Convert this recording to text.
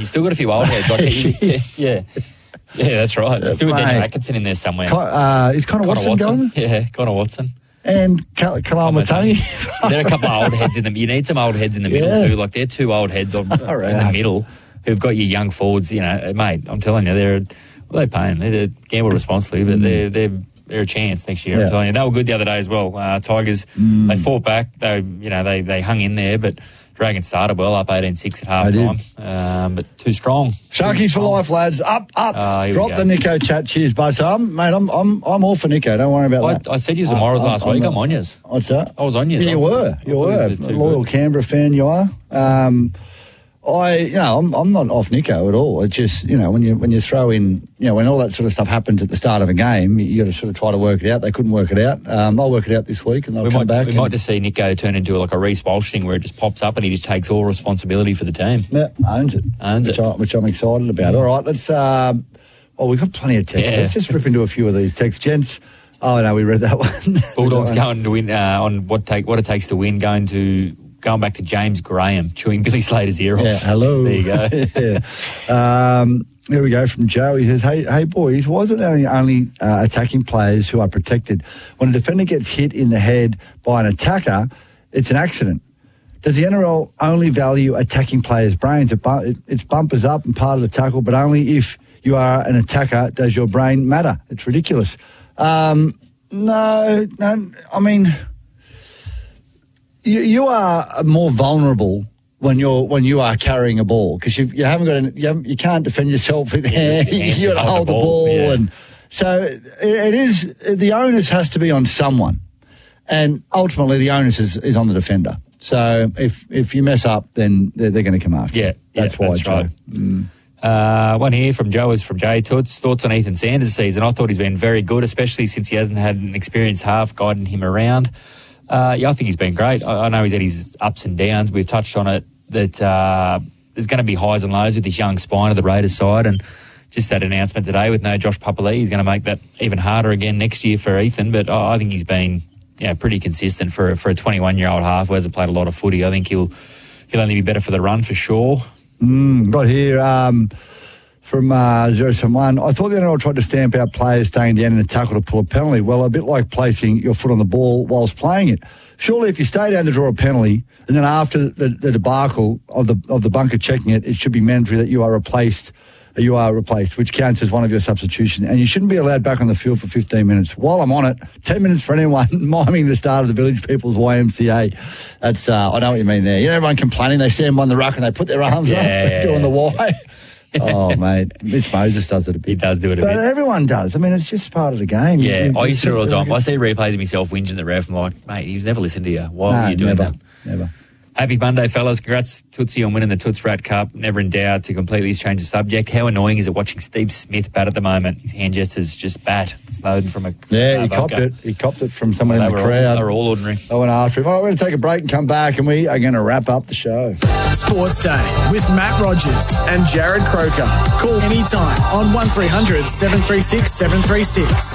You've still got a few old heads. Like, yeah, that's right. There's still Daniel Atkinson in there somewhere. Is Connor Watson going? Yeah, Connor Watson. And Kalal Matani. There are a couple of old heads in them. You need some old heads in the middle too. Like they're two old heads in the middle who've got your young forwards. You know, mate, I'm telling you, they pay them. They gamble responsibly, but they're a chance next year. I'm telling you, they were good the other day as well. Tigers, they fought back. They hung in there, but Dragons started well, up 18-6 at half time, but too strong. Sharkies for life, lads. Up. Drop the Nico chat. Cheers, bud. So, mate, I'm all for Nico. Don't worry about that. I said you was the Morals last week. I'm on yours. What's that? I was on yours. Yeah, you were. A loyal Canberra fan you are. I'm not off Nico at all. It's just, when you throw in, when all that sort of stuff happens at the start of a game, you got to sort of try to work it out. They couldn't work it out. They'll work it out this week and they'll come back. We might just see Nico turn into like a Reece Walsh thing where it just pops up and he just takes all responsibility for the team. Yeah, owns it. Which I'm excited about. All right, let's, we've got plenty of text. Let's just rip into a few of these texts. Gents, no, we read that one. Bulldogs going to win on what it takes to win, going back to James Graham, chewing Billy Slater's ear off. Yeah, hello. There you go. Here we go from Joe. He says, hey boys, why is it only attacking players who are protected? When a defender gets hit in the head by an attacker, it's an accident. Does the NRL only value attacking players' brains? It's bumpers up and part of the tackle, but only if you are an attacker does your brain matter. It's ridiculous. No, I mean... You are more vulnerable when you are carrying a ball because you can't defend yourself with hand. You got to hold the ball, and so it is. The onus has to be on someone, and ultimately the onus is on the defender. So if you mess up, then they're going to come after you. That's why, Joe. Right. One here from Joe is from Jay Toots. Thoughts on Ethan Sanders' season? I thought he's been very good, especially since he hasn't had an experienced half guiding him around. I think he's been great. I know he's had his ups and downs. We've touched on it, that there's going to be highs and lows with this young spine of the Raiders side, and just that announcement today with no Josh Papali'i, he's going to make that even harder again next year for Ethan. But I think he's been pretty consistent for a 21-year-old half who hasn't played a lot of footy. I think he'll only be better for the run for sure. Got here from 071. I thought the NRL tried to stamp out players staying down in a tackle to pull a penalty. Well, a bit like placing your foot on the ball whilst playing it. Surely if you stay down to draw a penalty and then after the debacle of the bunker checking it, it should be mandatory that you are replaced, which counts as one of your substitution. And you shouldn't be allowed back on the field for 15 minutes. While I'm on it, 10 minutes for anyone miming the start of the Village People's YMCA. That's, I know what you mean there. Everyone complaining, they stand on the ruck and they put their arms up doing the Y. Oh, mate, Mitch Moses does it a bit. He does do it a bit. But everyone does. I mean, it's just part of the game. Yeah, I used to do it all the time. I see replays of myself whinging the ref. I'm like, mate, he was never listening to you. Why were you doing that? Never. Happy Monday, fellas. Congrats, Tootsie, on winning the Toots Rat Cup. Never in doubt to completely change the subject. How annoying is it watching Steve Smith bat at the moment? His hand gestures just bat. Snowden from a... Yeah, he copped it. He copped it from someone in the crowd. They were all ordinary. I went after him. We're going to take a break and come back, and we are going to wrap up the show. Sports Day with Matt Rogers and Jared Croker. Call anytime on 1300 736 736.